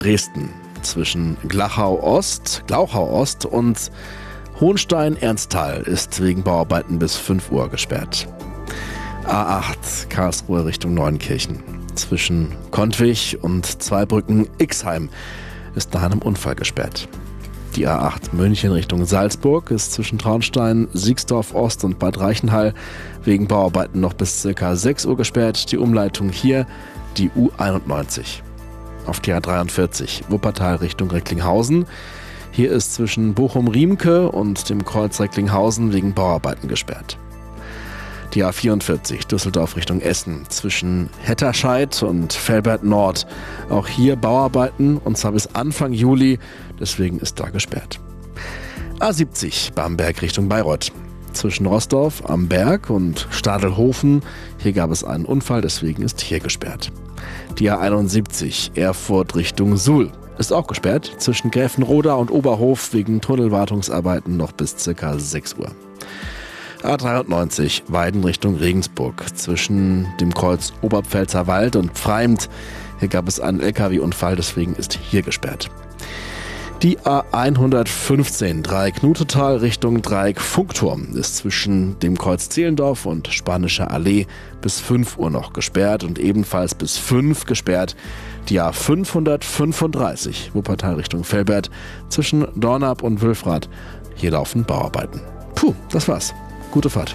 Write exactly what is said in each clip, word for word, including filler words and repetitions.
Dresden zwischen Glauchau-Ost, Glauchau-Ost und Hohenstein-Ernsthal ist wegen Bauarbeiten bis fünf Uhr gesperrt. A acht Karlsruhe Richtung Neunkirchen zwischen Kontwig und Zweibrücken-Ixheim ist nach einem Unfall gesperrt. Die A acht München Richtung Salzburg ist zwischen Traunstein, Siegsdorf Ost und Bad Reichenhall wegen Bauarbeiten noch bis ca. sechs Uhr gesperrt. Die Umleitung hier die U einundneunzig. Auf die A dreiundvierzig Wuppertal Richtung Recklinghausen. Hier ist zwischen Bochum-Riemke und dem Kreuz Recklinghausen wegen Bauarbeiten gesperrt. Die A vierundvierzig Düsseldorf Richtung Essen zwischen Hetterscheid und Velbert Nord. Auch hier Bauarbeiten und zwar bis Anfang Juli, deswegen ist da gesperrt. A siebzig Bamberg Richtung Bayreuth zwischen Rossdorf am Berg und Stadelhofen. Hier gab es einen Unfall, deswegen ist hier gesperrt. Die A einundsiebzig Erfurt Richtung Suhl ist auch gesperrt zwischen Gräfenroda und Oberhof wegen Tunnelwartungsarbeiten noch bis ca. sechs Uhr. A dreiundneunzig Weiden Richtung Regensburg zwischen dem Kreuz Oberpfälzer Wald und Pfreimt. Hier gab es einen L K W-Unfall, deswegen ist hier gesperrt. Die A hundertfünfzehn Dreieck-Nutetal Richtung Dreieck-Funkturm ist zwischen dem Kreuz Zehlendorf und Spanischer Allee bis fünf Uhr noch gesperrt und ebenfalls bis fünf gesperrt. Die A fünfhundertfünfunddreißig Wuppertal Richtung Velbert zwischen Dornap und Wülfrath. Hier laufen Bauarbeiten. Puh, das war's. Gute Fahrt.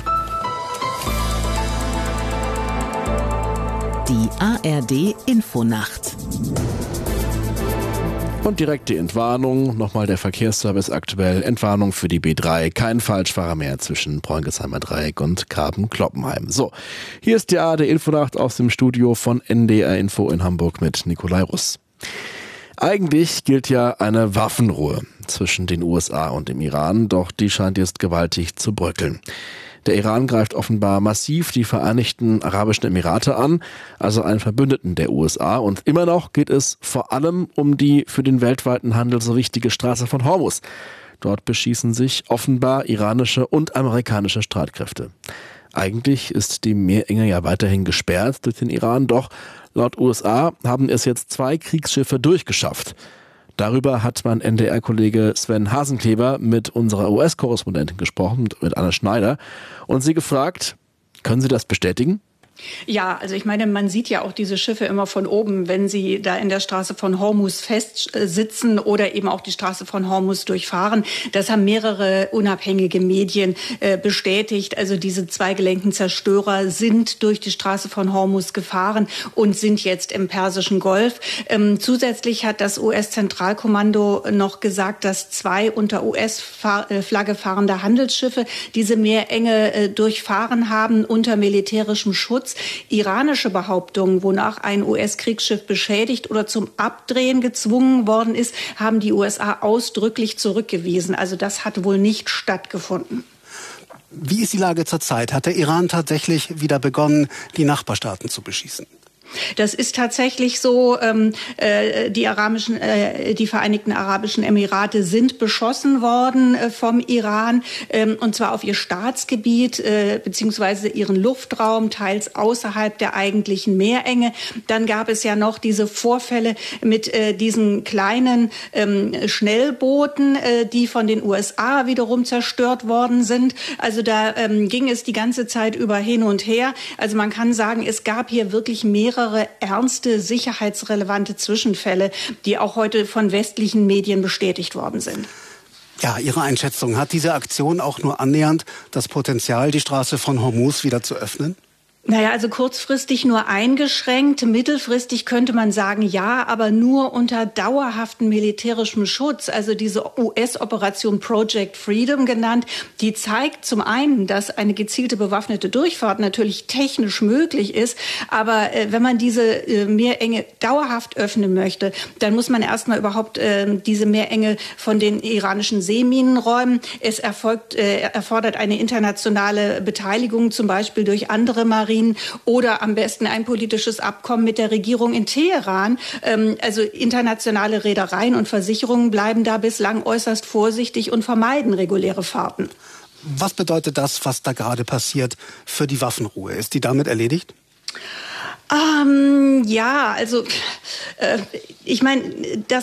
Die A R D Infonacht. Und direkt die Entwarnung. Nochmal der Verkehrsservice aktuell. Entwarnung für die B drei. Kein Falschfahrer mehr zwischen Bräunkesheimer Dreieck und Karben-Kloppenheim. So, hier ist die A R D Infonacht aus dem Studio von N D R Info in Hamburg mit Nikolai Russ. Eigentlich gilt ja eine Waffenruhe zwischen den U S A und dem Iran, doch die scheint jetzt gewaltig zu bröckeln. Der Iran greift offenbar massiv die Vereinigten Arabischen Emirate an, also einen Verbündeten der U S A. Und immer noch geht es vor allem um die für den weltweiten Handel so wichtige Straße von Hormuz. Dort beschießen sich offenbar iranische und amerikanische Streitkräfte. Eigentlich ist die Meerenge ja weiterhin gesperrt durch den Iran, doch laut U S A haben es jetzt zwei Kriegsschiffe durchgeschafft. Darüber hat mein N D R-Kollege Sven Hasenkleber mit unserer U S-Korrespondentin gesprochen, mit Anna Schneider, und sie gefragt, können Sie das bestätigen? Ja, also ich meine, man sieht ja auch diese Schiffe immer von oben, wenn sie da in der Straße von Hormuz festsitzen oder eben auch die Straße von Hormuz durchfahren. Das haben mehrere unabhängige Medien äh, bestätigt. Also diese zweigelenkten Zerstörer sind durch die Straße von Hormuz gefahren und sind jetzt im Persischen Golf. Ähm, zusätzlich hat das U S-Zentralkommando noch gesagt, dass zwei unter U S-Flagge fahrende Handelsschiffe diese Meerenge äh, durchfahren haben unter militärischem Schutz. Iranische Behauptungen, wonach ein U S-Kriegsschiff beschädigt oder zum Abdrehen gezwungen worden ist, haben die U S A ausdrücklich zurückgewiesen. Also das hat wohl nicht stattgefunden. Wie ist die Lage zurzeit? Hat der Iran tatsächlich wieder begonnen, die Nachbarstaaten zu beschießen? Das ist tatsächlich so. Ähm, äh, die arabischen, äh, die Vereinigten Arabischen Emirate sind beschossen worden äh, vom Iran, ähm, und zwar auf ihr Staatsgebiet äh, beziehungsweise ihren Luftraum, teils außerhalb der eigentlichen Meerenge. Dann gab es ja noch diese Vorfälle mit äh, diesen kleinen ähm, Schnellbooten, äh, die von den U S A wiederum zerstört worden sind. Also da ähm, ging es die ganze Zeit über hin und her. Also man kann sagen, es gab hier wirklich mehrere mehrere ernste, sicherheitsrelevante Zwischenfälle, die auch heute von westlichen Medien bestätigt worden sind. Ja, Ihre Einschätzung, hat diese Aktion auch nur annähernd das Potenzial, die Straße von Hormuz wieder zu öffnen? Naja, also kurzfristig nur eingeschränkt. Mittelfristig könnte man sagen, ja, aber nur unter dauerhaftem militärischem Schutz. Also diese U S-Operation Project Freedom genannt, die zeigt zum einen, dass eine gezielte bewaffnete Durchfahrt natürlich technisch möglich ist. Aber äh, wenn man diese äh, Meerenge dauerhaft öffnen möchte, dann muss man erstmal überhaupt äh, diese Meerenge von den iranischen Seeminen räumen. Es erfolgt, äh, erfordert eine internationale Beteiligung, zum Beispiel durch andere Marinen, oder am besten ein politisches Abkommen mit der Regierung in Teheran. Also internationale Reedereien und Versicherungen bleiben da bislang äußerst vorsichtig und vermeiden reguläre Fahrten. Was bedeutet das, was da gerade passiert, für die Waffenruhe? Ist die damit erledigt? Ähm, ja, also äh, ich meine, das